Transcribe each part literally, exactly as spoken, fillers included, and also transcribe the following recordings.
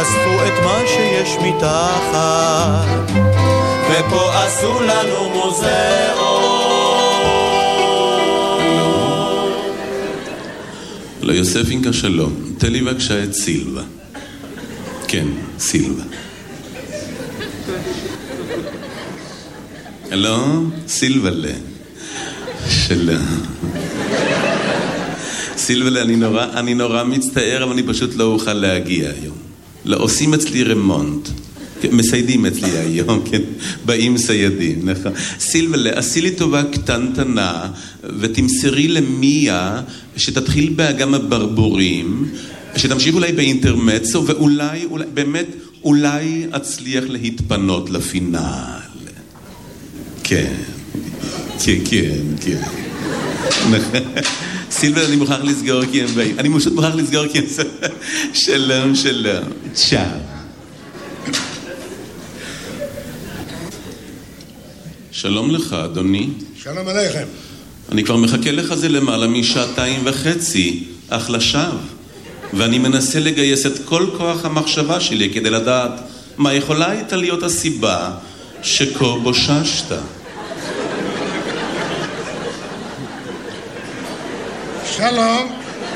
אספו את מה שיש מתחת, ופה עשו לנו מוזיאון. לא, יוספינקה שלום, תן לי בבקשה את סילבה. כן, סילבה. הלו, סילבלה. שלום. סילבלה, אני נורא, אני נורא מצטער, אבל אני פשוט לא אוכל להגיע היום. לא, עושים אצלי רמונט. מסיידים אצלי היום, כן? באים סיידים, נכון. סילבלה, עשי לי טובה קטנטנה, ותמסרי למיה שתתחיל באגם הברבורים, שתמשיך אולי באינטרמצו, ואולי, אולי, באמת, אולי אצליח להתפנות לפינל. כן, כן, כן, כן. סילבלה, אני מוכרח לסגור כי הם באים. אני פשוט מוכרח לסגור כי הם... שלום, שלום. צ'או. שלום לך, אדוני. שלום עליכם. אני כבר מחכה לך זה למעלה משעתיים וחצי, אך לשווא. ואני מנסה לגייס את כל כוח המחשבה שלי כדי לדעת מה יכולה הייתה להיות הסיבה שכה בוששת. שלום.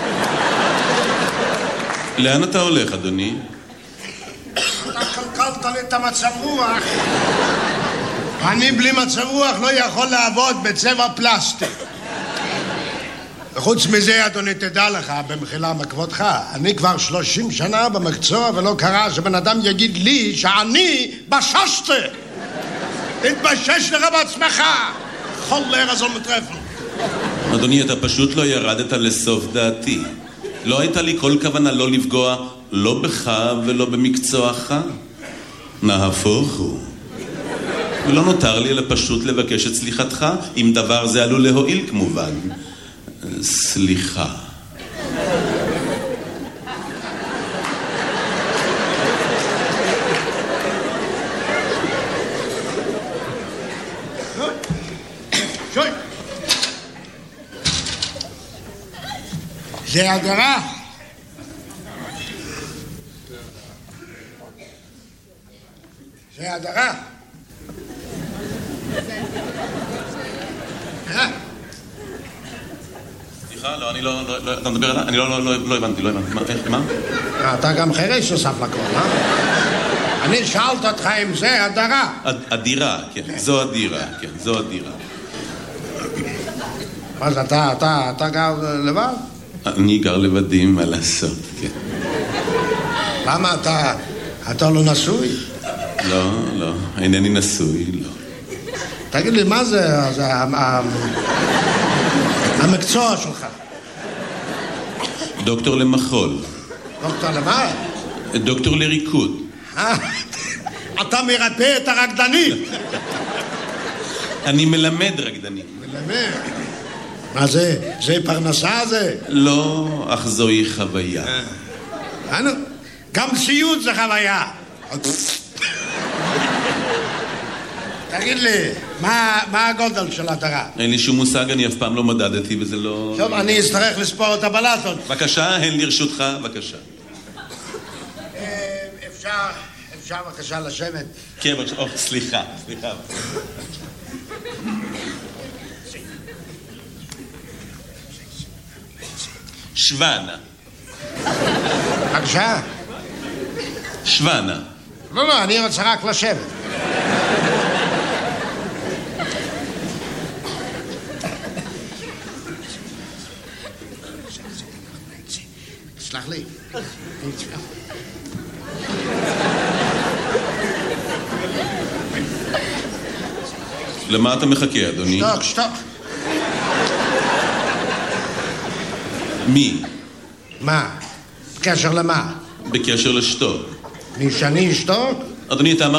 לאן אתה הולך, אדוני? אתה קלקלת לי את המצב רוח. אני בלי מצב רוח לא יכול לעבוד בצבע פלסטיק. וחוץ מזה, אדוני, תדע לך, במחילה מכבודך, אני כבר שלושים שנה במקצוע ולא קרה שבן אדם יגיד לי שאני בששתי. תתבשש לך בעצמך. חולר הזו מטרפן. אדוני, אתה פשוט לא ירדת לסוף דעתי. לא הייתה לי כל כוונה לא לפגוע, לא בך ולא במקצועך. נהפוך הוא. ולא נותר לי אלא פשוט לבקש את סליחתך, אם דבר זה עלול להועיל כמובן. סליחה. שוי. זה הדרה. זה הדרה. סליחה, לא, אני לא, לא, אתה מדבר עליי? אני לא, לא, לא, לא הבנתי, לא הבנתי. מה, איך, מה? אתה גם חירש נוסף לכל, אה? אני שאלת אותך אם זה הדרה. הדירה, כן, זו הדירה, כן, זו הדירה. אז אתה, אתה, אתה גר לבד? אני גר לבדי, מה לעשות, כן. למה אתה, אתה לא נשוי? לא, לא, אינני נשוי, לא. תגיד לי, מה זה, זה המקצוע שלך? דוקטור למחול. דוקטור למה? דוקטור לריקוד. אתה מרפא את הרקדנים. אני מלמד רקדנים. מלמד? מה זה? זה פרנסה זה? לא, אך זוהי חוויה. אנו, גם סיוט זה חוויה. תגיד לי, מה, מה הגודל של הדרה? אין לי שום מושג, אני אף פעם לא מדדתי וזה לא... טוב, אני אצטרך לספור את הבלטות. בבקשה, הן לרשותך, בבקשה. אפשר, אפשר בבקשה לשבת. כן, בבקשה, או, סליחה, סליחה. שוונה. בבקשה. שוונה. לא, לא, אני רוצה רק לשבת. סלח לי. למה אתה מחכה, אדוני? שתוק, שתוק. מי? מה? בקשר למה? בקשר לשתוק. מי שאני אשתוק? אדוני, אתה אמר